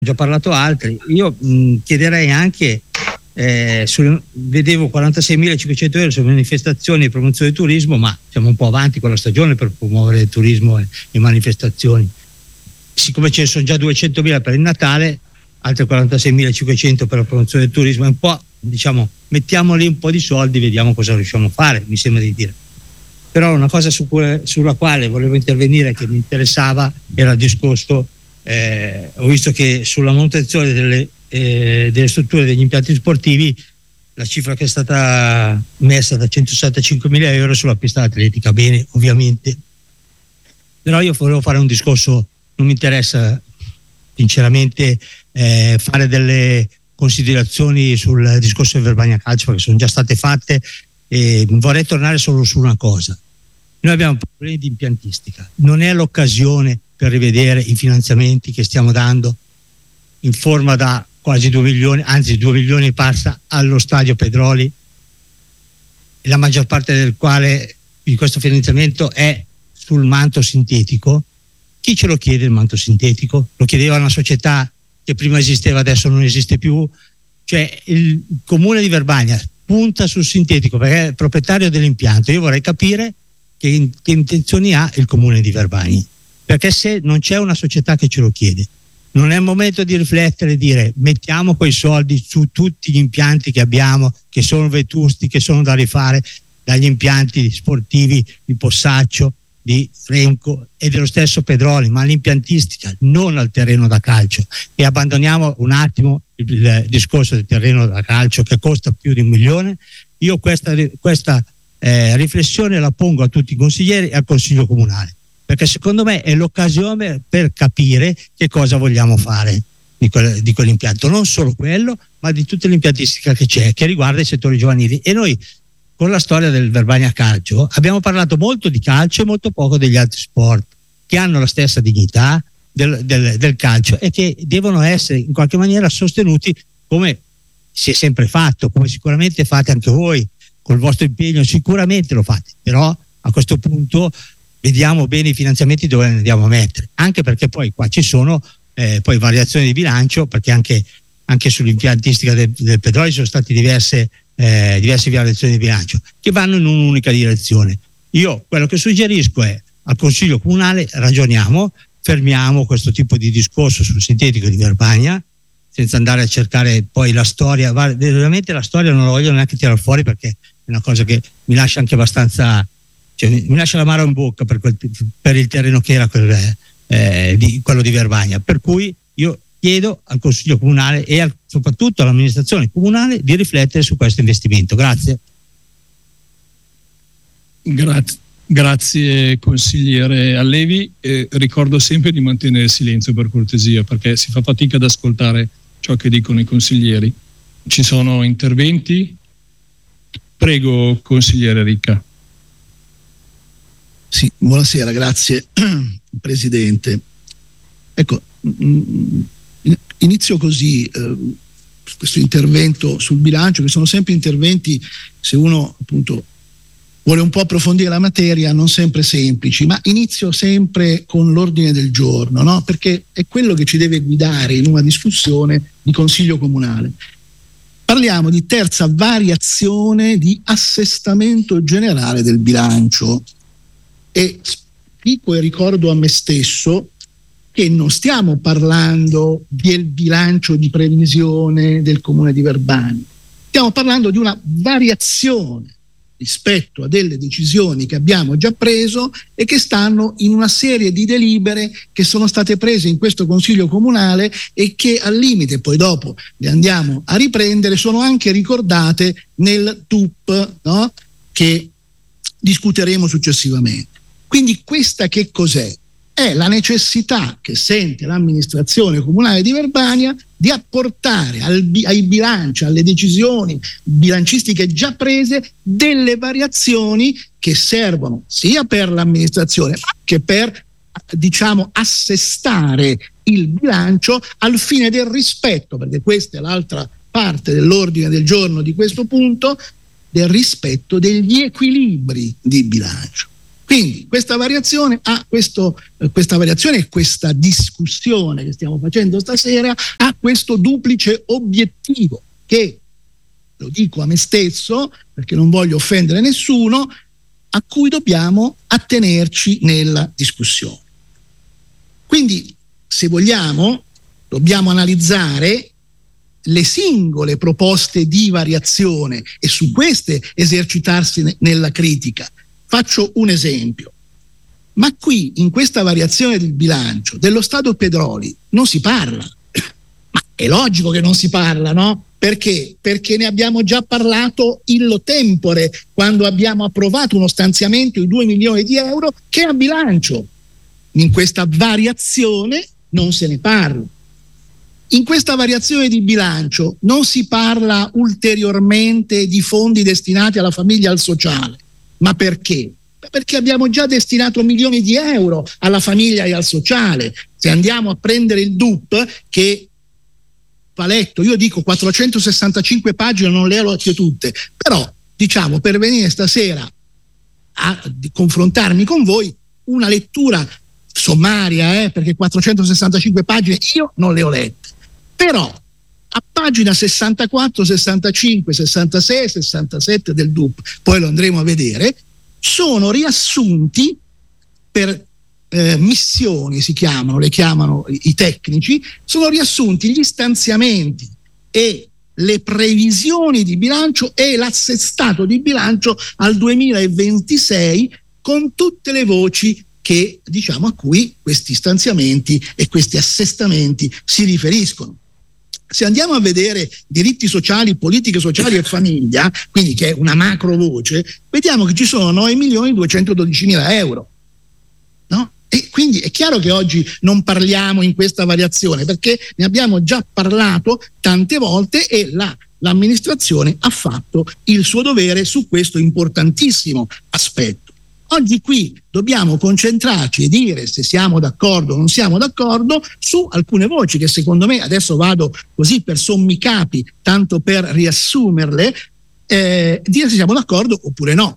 già parlato altri. Io chiederei anche, vedevo 46.500 euro su manifestazioni e promozione del turismo, ma siamo un po' avanti con la stagione per promuovere il turismo e manifestazioni. Siccome ce ne sono già 200.000 per il Natale, altre 46.500 per la promozione del turismo, è un po', diciamo, mettiamoli un po' di soldi, vediamo cosa riusciamo a fare, mi sembra di dire. Però una cosa sulla quale volevo intervenire, che mi interessava, era il discorso, ho visto che sulla manutenzione delle strutture degli impianti sportivi la cifra che è stata messa da 165.000 euro sulla pista atletica, bene, ovviamente, però io volevo fare un discorso, non mi interessa sinceramente fare delle considerazioni sul discorso del Verbania Calcio, perché sono già state fatte, e vorrei tornare solo su una cosa. Noi abbiamo problemi di impiantistica, non è l'occasione per rivedere i finanziamenti che stiamo dando in forma da quasi 2 milioni, anzi 2 milioni e passa allo stadio Pedroli, la maggior parte del quale di questo finanziamento è sul manto sintetico. Chi ce lo chiede il manto sintetico? Lo chiedeva una società che prima esisteva, adesso non esiste più. Cioè il comune di Verbania punta sul sintetico perché è il proprietario dell'impianto. Io vorrei capire che intenzioni ha il comune di Verbania, perché se non c'è una società che ce lo chiede, non è il momento di riflettere e dire mettiamo quei soldi su tutti gli impianti che abbiamo, che sono vetusti, che sono da rifare, dagli impianti sportivi di Possaccio, di Frenco e dello stesso Pedroli, ma all'impiantistica, non al terreno da calcio. E abbandoniamo un attimo il discorso del terreno da calcio che costa più di 1 milione. Io questa riflessione la pongo a tutti i consiglieri e al Consiglio Comunale, perché secondo me è l'occasione per capire che cosa vogliamo fare di quell'impianto, non solo quello, ma di tutta l'impiantistica che c'è, che riguarda i settori giovanili. E noi con la storia del Verbania Calcio abbiamo parlato molto di calcio e molto poco degli altri sport che hanno la stessa dignità del calcio e che devono essere in qualche maniera sostenuti, come si è sempre fatto, come sicuramente fate anche voi col vostro impegno, sicuramente lo fate, però a questo punto vediamo bene i finanziamenti dove li andiamo a mettere, anche perché poi qua ci sono poi variazioni di bilancio, perché anche sull'impiantistica del Pedroli sono state diverse variazioni di bilancio che vanno in un'unica direzione. Io quello che suggerisco è al Consiglio Comunale: ragioniamo, fermiamo questo tipo di discorso sul sintetico di Verbania senza andare a cercare poi la storia. Veramente la storia non la voglio neanche tirare fuori, perché è una cosa che mi lascia anche abbastanza, cioè, mi lascia l'amaro in bocca per il terreno che era quello di Verbania. Per cui io chiedo al Consiglio Comunale e soprattutto all'amministrazione comunale di riflettere su questo investimento. Grazie. Grazie consigliere Allevi. Ricordo sempre di mantenere silenzio, per cortesia, perché si fa fatica ad ascoltare ciò che dicono i consiglieri. Ci sono interventi? Prego, consigliere Ricca. Sì, buonasera, grazie Presidente. Ecco, inizio così questo intervento sul bilancio, che sono sempre interventi, se uno appunto vuole un po' approfondire la materia, non sempre semplici, ma inizio sempre con l'ordine del giorno, no? Perché è quello che ci deve guidare in una discussione di Consiglio Comunale. Parliamo di terza variazione di assestamento generale del bilancio e dico e ricordo a me stesso che non stiamo parlando del bilancio di previsione del Comune di Verbania, stiamo parlando di una variazione rispetto a delle decisioni che abbiamo già preso e che stanno in una serie di delibere che sono state prese in questo Consiglio Comunale e che al limite, poi dopo le andiamo a riprendere, sono anche ricordate nel TUP, no? Che discuteremo successivamente. Quindi questa che cos'è? È la necessità che sente l'amministrazione comunale di Verbania di apportare ai bilanci, alle decisioni bilancistiche già prese, delle variazioni che servono sia per l'amministrazione ma anche per, diciamo, assestare il bilancio al fine del rispetto, perché questa è l'altra parte dell'ordine del giorno di questo punto, del rispetto degli equilibri di bilancio. Quindi questa variazione e questa discussione che stiamo facendo stasera ha questo duplice obiettivo, che lo dico a me stesso perché non voglio offendere nessuno, a cui dobbiamo attenerci nella discussione. Quindi, se vogliamo, dobbiamo analizzare le singole proposte di variazione e su queste esercitarsi nella critica. Faccio un esempio. Ma qui, in questa variazione del bilancio, dello Stato Petroli non si parla. Ma è logico che non si parla, no? Perché? Perché ne abbiamo già parlato illo tempore, quando abbiamo approvato uno stanziamento di 2 milioni di euro che è a bilancio. In questa variazione non se ne parla. In questa variazione di bilancio non si parla ulteriormente di fondi destinati alla famiglia e al sociale. Ma perché? Perché abbiamo già destinato milioni di euro alla famiglia e al sociale. Se andiamo a prendere il DUP, che va letto, io dico 465 pagine, non le ho lette tutte, però diciamo, per venire stasera a confrontarmi con voi, una lettura sommaria, perché 465 pagine io non le ho lette, però a pagina 64, 65, 66 e 67 del DUP, poi lo andremo a vedere, sono riassunti per missioni, si chiamano, le chiamano i tecnici, sono riassunti gli stanziamenti e le previsioni di bilancio e l'assestato di bilancio al 2026 con tutte le voci che, diciamo, a cui questi stanziamenti e questi assestamenti si riferiscono. Se andiamo a vedere diritti sociali, politiche sociali e famiglia, quindi che è una macro voce, vediamo che ci sono 9.212.000 euro. No? E quindi è chiaro che oggi non parliamo in questa variazione, perché ne abbiamo già parlato tante volte e l'amministrazione ha fatto il suo dovere su questo importantissimo aspetto. Oggi qui dobbiamo concentrarci e dire se siamo d'accordo o non siamo d'accordo su alcune voci che secondo me, adesso vado così per sommi capi, tanto per riassumerle, dire se siamo d'accordo oppure no.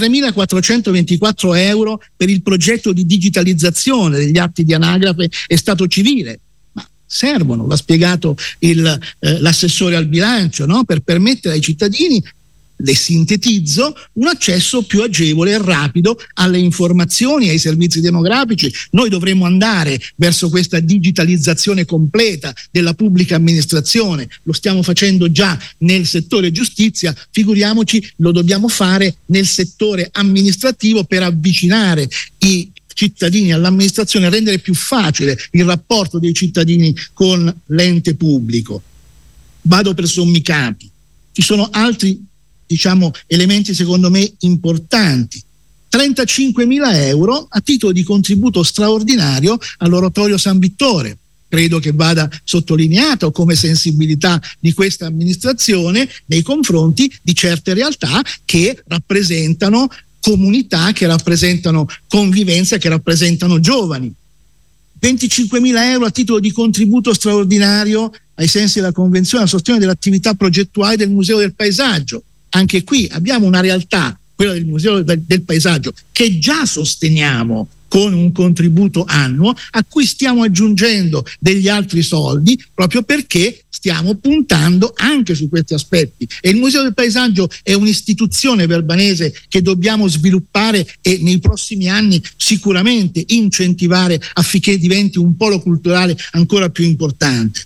33.424 euro per il progetto di digitalizzazione degli atti di anagrafe e stato civile. Ma servono, l'ha spiegato l'assessore al bilancio, no? Per permettere ai cittadini, le sintetizzo, un accesso più agevole e rapido alle informazioni, ai servizi demografici. Noi dovremmo andare verso questa digitalizzazione completa della pubblica amministrazione, lo stiamo facendo già nel settore giustizia, figuriamoci lo dobbiamo fare nel settore amministrativo per avvicinare i cittadini all'amministrazione, rendere più facile il rapporto dei cittadini con l'ente pubblico. Vado per sommi capi. Ci sono altri, diciamo, elementi secondo me importanti. 35.000 euro a titolo di contributo straordinario all'oratorio San Vittore. Credo che vada sottolineato come sensibilità di questa amministrazione nei confronti di certe realtà che rappresentano comunità, che rappresentano convivenza, che rappresentano giovani. 25.000 euro a titolo di contributo straordinario ai sensi della Convenzione a sostegno dell'attività progettuale del Museo del Paesaggio. Anche qui abbiamo una realtà, quella del Museo del Paesaggio, che già sosteniamo con un contributo annuo, a cui stiamo aggiungendo degli altri soldi proprio perché stiamo puntando anche su questi aspetti. E il Museo del Paesaggio è un'istituzione verbanese che dobbiamo sviluppare e nei prossimi anni sicuramente incentivare affinché diventi un polo culturale ancora più importante.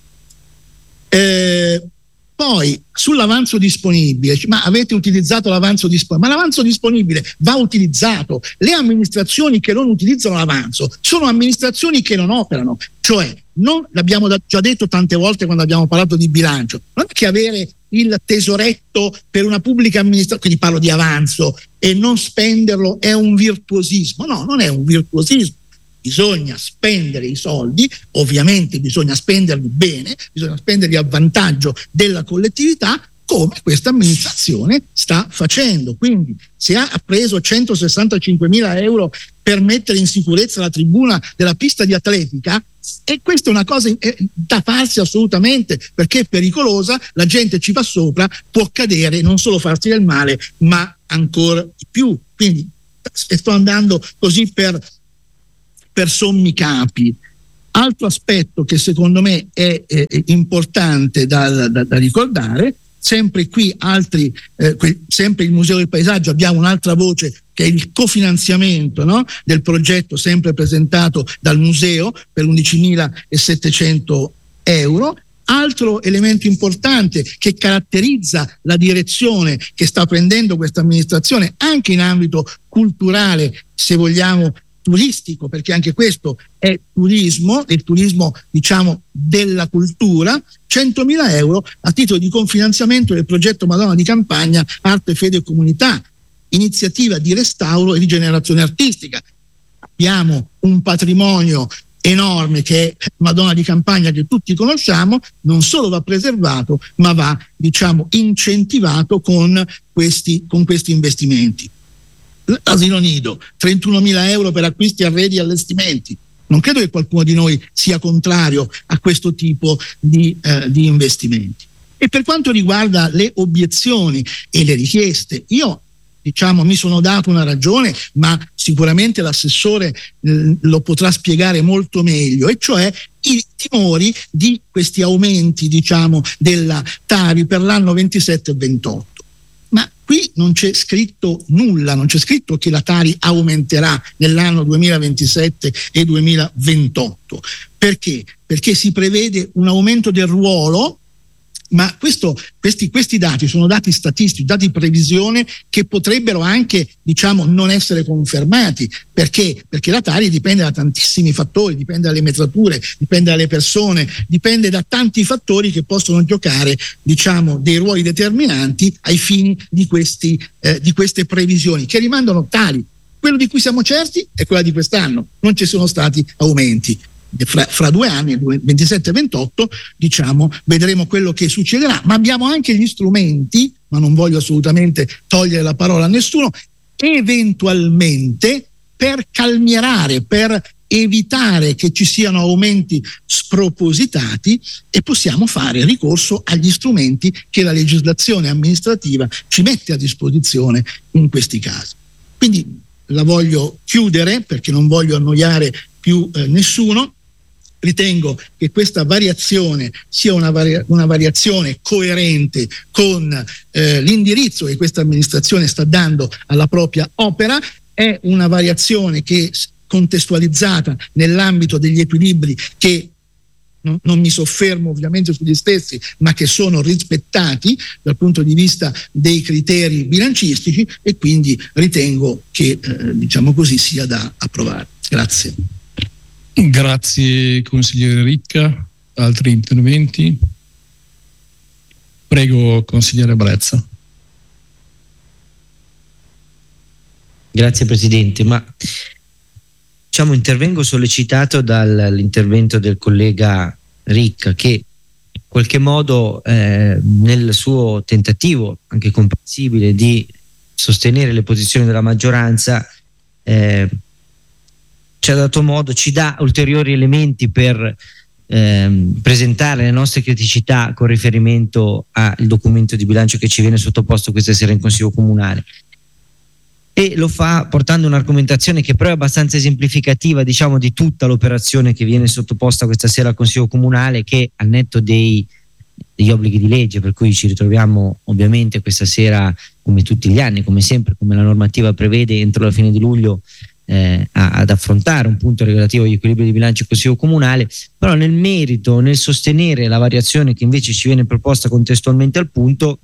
Poi sull'avanzo disponibile, ma avete utilizzato l'avanzo disponibile? Ma l'avanzo disponibile va utilizzato. Le amministrazioni che non utilizzano l'avanzo sono amministrazioni che non operano, cioè non l'abbiamo già detto tante volte quando abbiamo parlato di bilancio, non è che avere il tesoretto per una pubblica amministrazione, quindi parlo di avanzo, e non spenderlo è un virtuosismo. No, non è un virtuosismo. Bisogna spendere i soldi, ovviamente bisogna spenderli bene, bisogna spenderli a vantaggio della collettività, come questa amministrazione sta facendo. Quindi se ha preso 165.000 euro per mettere in sicurezza la tribuna della pista di atletica, e questa è una cosa da farsi assolutamente, perché è pericolosa, la gente ci va sopra, può cadere, non solo farsi del male, ma ancora di più. Quindi e sto andando così per sommi capi. Altro aspetto che secondo me è importante da ricordare, sempre qui sempre il Museo del Paesaggio abbiamo un'altra voce che è il cofinanziamento, no? Del progetto sempre presentato dal museo per 11.700 euro. Altro elemento importante che caratterizza la direzione che sta prendendo questa amministrazione anche in ambito culturale, se vogliamo turistico, perché anche questo è turismo, il turismo diciamo della cultura, 100.000 euro a titolo di confinanziamento del progetto Madonna di Campagna Arte, Fede e Comunità, iniziativa di restauro e rigenerazione artistica. Abbiamo un patrimonio enorme che è Madonna di Campagna, che tutti conosciamo, non solo va preservato ma va diciamo incentivato con questi investimenti. L'asilo nido, 31.000 euro per acquisti, arredi e allestimenti. Non credo che qualcuno di noi sia contrario a questo tipo di investimenti. E per quanto riguarda le obiezioni e le richieste, io diciamo mi sono dato una ragione, ma sicuramente l'assessore lo potrà spiegare molto meglio, e cioè i timori di questi aumenti diciamo della Tari per l'anno 27 e 28. Ma qui non c'è scritto nulla, non c'è scritto che la Tari aumenterà nell'anno 2027 e 2028. Perché? Perché si prevede un aumento del ruolo, ma questi dati sono dati statistici, dati di previsione che potrebbero anche diciamo non essere confermati. Perché? Perché la Tari dipende da tantissimi fattori, dipende dalle metrature, dipende dalle persone, dipende da tanti fattori che possono giocare diciamo dei ruoli determinanti ai fini di queste previsioni, che rimangono tali. Quello di cui siamo certi è quella di quest'anno, non ci sono stati aumenti. Fra 2 anni, 27 e 28, diciamo, vedremo quello che succederà, ma abbiamo anche gli strumenti, ma non voglio assolutamente togliere la parola a nessuno, eventualmente per calmierare, per evitare che ci siano aumenti spropositati, e possiamo fare ricorso agli strumenti che la legislazione amministrativa ci mette a disposizione in questi casi. Quindi la voglio chiudere perché non voglio annoiare più nessuno. Ritengo che questa variazione sia una variazione coerente con l'indirizzo che questa amministrazione sta dando alla propria opera. È una variazione che contestualizzata nell'ambito degli equilibri che non mi soffermo ovviamente sugli stessi, ma che sono rispettati dal punto di vista dei criteri bilancistici, e quindi ritengo che diciamo così sia da approvare. Grazie. Grazie consigliere Ricca. Altri interventi? Prego consigliere Brezza. Grazie Presidente, ma diciamo intervengo sollecitato dall'intervento del collega Ricca, che in qualche modo nel suo tentativo anche comprensibile di sostenere le posizioni della maggioranza ci dà ulteriori elementi per presentare le nostre criticità con riferimento al documento di bilancio che ci viene sottoposto questa sera in Consiglio Comunale, e lo fa portando un'argomentazione che però è abbastanza esemplificativa diciamo di tutta l'operazione che viene sottoposta questa sera al Consiglio Comunale, che al netto degli obblighi di legge, per cui ci ritroviamo ovviamente questa sera come tutti gli anni, come sempre, come la normativa prevede, entro la fine di luglio ad affrontare un punto relativo agli equilibri di bilancio Consiglio Comunale, però nel merito, nel sostenere la variazione che invece ci viene proposta contestualmente al punto,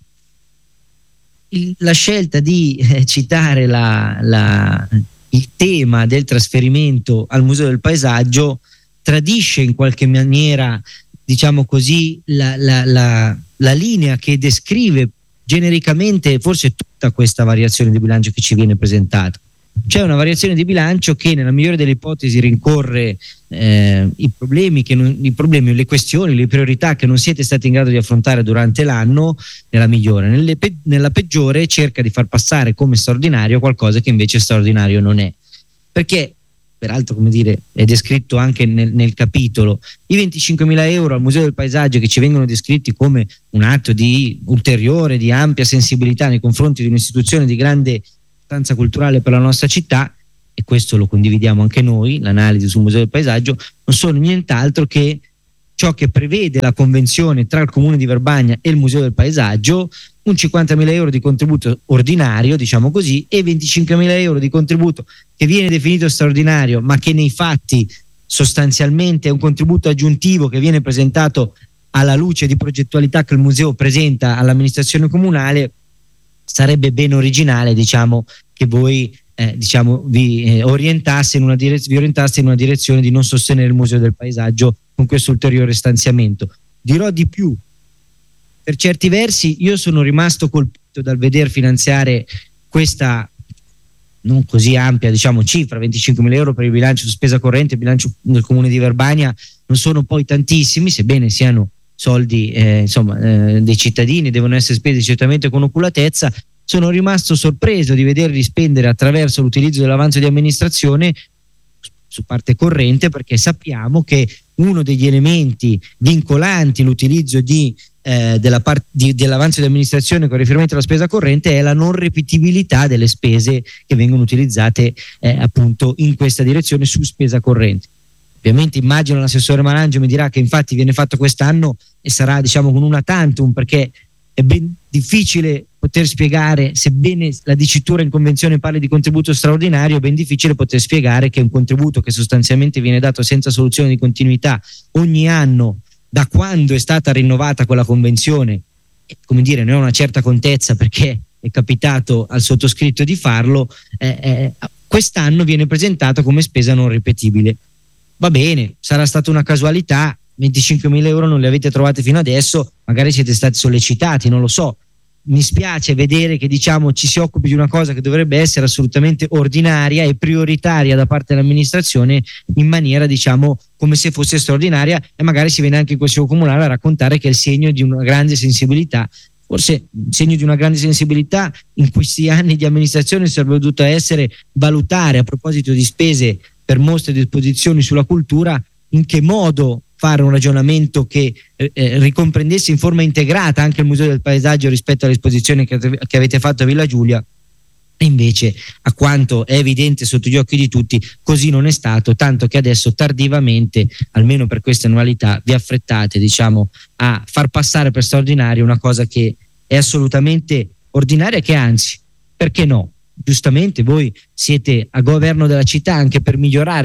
la scelta di citare il tema del trasferimento al Museo del Paesaggio tradisce in qualche maniera, diciamo così, la linea che descrive genericamente forse tutta questa variazione di bilancio che ci viene presentata. C'è una variazione di bilancio che nella migliore delle ipotesi rincorre i problemi, le questioni, le priorità che non siete stati in grado di affrontare durante l'anno, nella migliore. Nella peggiore cerca di far passare come straordinario qualcosa che invece straordinario non è. Perché, peraltro, come dire, è descritto anche nel capitolo, i 25.000 euro al Museo del Paesaggio, che ci vengono descritti come un atto di ulteriore, di ampia sensibilità nei confronti di un'istituzione di grande importanza culturale per la nostra città, e questo lo condividiamo anche noi, l'analisi sul Museo del Paesaggio, non sono nient'altro che ciò che prevede la convenzione tra il Comune di Verbagna e il Museo del Paesaggio, un 50.000 euro di contributo ordinario, diciamo così, e 25.000 euro di contributo che viene definito straordinario, ma che nei fatti sostanzialmente è un contributo aggiuntivo che viene presentato alla luce di progettualità che il museo presenta all'amministrazione comunale. Sarebbe ben originale, diciamo, che voi vi orientaste in una direzione di non sostenere il Museo del Paesaggio con questo ulteriore stanziamento. Dirò di più: per certi versi io sono rimasto colpito dal veder finanziare questa non così ampia, diciamo, cifra, 25.000 euro per il bilancio di spesa corrente. Il bilancio del Comune di Verbagna non sono poi tantissimi, sebbene siano soldi dei cittadini, devono essere spesi certamente con oculatezza. Sono rimasto sorpreso di vederli spendere attraverso l'utilizzo dell'avanzo di amministrazione su parte corrente, perché sappiamo che uno degli elementi vincolanti l'utilizzo dell'avanzo di amministrazione con riferimento alla spesa corrente è la non ripetibilità delle spese che vengono utilizzate appunto in questa direzione su spesa corrente. Ovviamente immagino l'assessore Malangio mi dirà che infatti viene fatto quest'anno e sarà, diciamo, con una tantum, perché è ben difficile poter spiegare, sebbene la dicitura in convenzione parli di contributo straordinario, è ben difficile poter spiegare che un contributo che sostanzialmente viene dato senza soluzione di continuità ogni anno da quando è stata rinnovata quella convenzione, come dire, ne ho una certa contezza perché è capitato al sottoscritto di farlo, quest'anno viene presentato come spesa non ripetibile. Va bene, sarà stata una casualità, 25.000 euro non li avete trovati fino adesso, magari siete stati sollecitati, non lo so. Mi spiace vedere che, diciamo, ci si occupi di una cosa che dovrebbe essere assolutamente ordinaria e prioritaria da parte dell'amministrazione in maniera, diciamo, come se fosse straordinaria, e magari si viene anche in Consiglio Comunale a raccontare che è il segno di una grande sensibilità. Forse il segno di una grande sensibilità in questi anni di amministrazione sarebbe dovuto essere valutare, a proposito di spese per mostre di esposizioni sulla cultura, in che modo fare un ragionamento che ricomprendesse in forma integrata anche il Museo del Paesaggio rispetto all'esposizione che avete fatto a Villa Giulia. E invece, a quanto è evidente sotto gli occhi di tutti, così non è stato, tanto che adesso tardivamente, almeno per queste annualità, vi affrettate, diciamo, a far passare per straordinario una cosa che è assolutamente ordinaria, che anzi, perché no? Giustamente voi siete a governo della città anche per migliorare